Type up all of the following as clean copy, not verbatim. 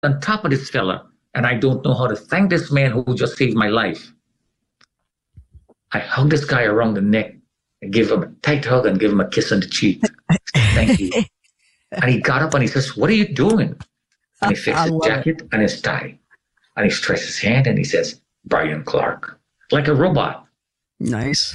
on top of this fella, and I don't know how to thank this man who just saved my life. I hug this guy around the neck and give him a tight hug and give him a kiss on the cheek. Thank you. And he got up and he says, "What are you doing?" And he fixed his jacket and his tie. And he stretched his hand and he says, "Brian Clark," like a robot. Nice.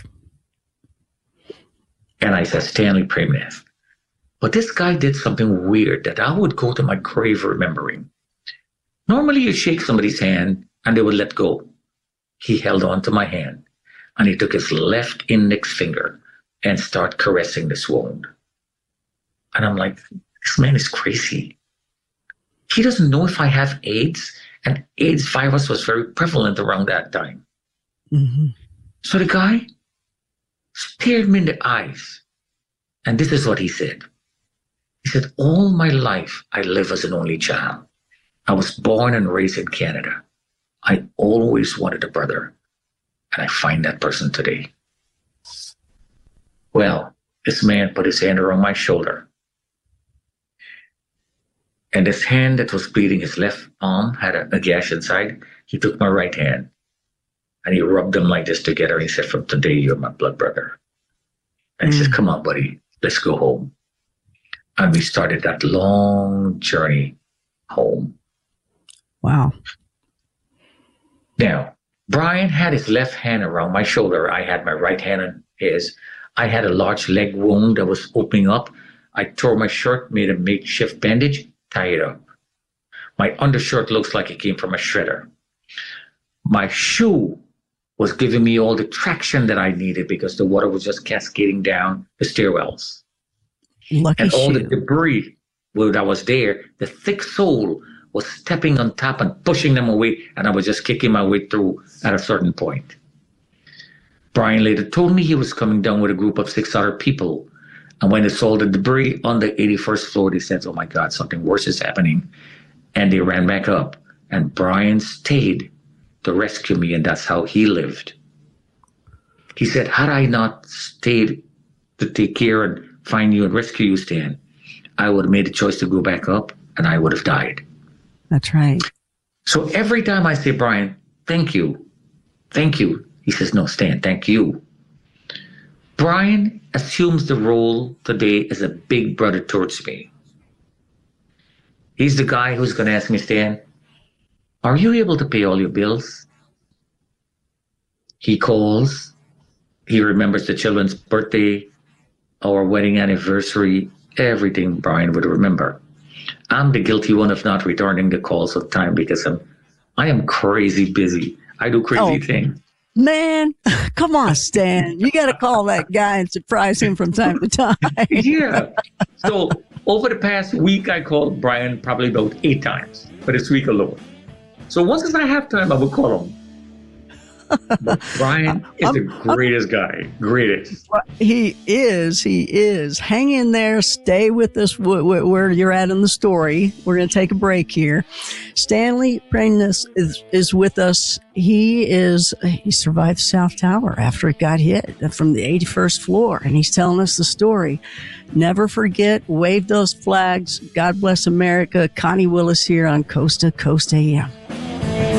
And I said, "Stanley Premnath." But this guy did something weird that I would go to my grave remembering. Normally you shake somebody's hand and they would let go. He held on to my hand and he took his left index finger and started caressing this wound. And I'm like, this man is crazy. He doesn't know if I have AIDS, and AIDS virus was very prevalent around that time. Mm-hmm. So the guy stared me in the eyes, and this is what he said. He said, "All my life, I live as an only child. I was born and raised in Canada. I always wanted a brother, and I find that person today." Well, this man put his hand around my shoulder, and this hand that was bleeding, his left arm had a gash inside. He took my right hand, and he rubbed them like this together. He said, "From today, you're my blood brother." And he said, "Come on, buddy, let's go home." And we started that long journey home. Wow. Now, Brian had his left hand around my shoulder. I had my right hand on his. I had a large leg wound that was opening up. I tore my shirt, made a makeshift bandage, tie it up. My undershirt looks like it came from a shredder. My shoe was giving me all the traction that I needed because the water was just cascading down the stairwells. Lucky and all shoe. the debris that was there, the thick sole was stepping on top and pushing them away, and I was just kicking my way through at a certain point. Brian later told me he was coming down with a group of 6 other people, and when they saw the debris on the 81st floor, they said, "Oh my God, something worse is happening." And they ran back up, and Brian stayed to rescue me, and that's how he lived. He said, "Had I not stayed to take care and find you and rescue you, Stan, I would have made the choice to go back up, and I would have died." That's right. So every time I say, "Brian, thank you," he says, "No, Stan, thank you." Brian assumes the role today as a big brother towards me. He's the guy who's going to ask me, "Stan, are you able to pay all your bills?" He calls. He remembers the children's birthday, our wedding anniversary, everything Brian would remember. I'm the guilty one of not returning the calls on time because I am crazy busy. I do crazy things. Man, come on, Stan. You got to call that guy and surprise him from time to time. Yeah. So over the past week, I called Brian probably about 8 times for this week alone. So once as I have time, I will call him. But Brian is the greatest guy. Greatest. He is. Hang in there. Stay with us where you're at in the story. We're going to take a break here. Stanley Premnath is with us. He survived the South Tower after it got hit from the 81st floor, and he's telling us the story. Never forget, wave those flags. God bless America. Connie Willis here on Coast to Coast AM.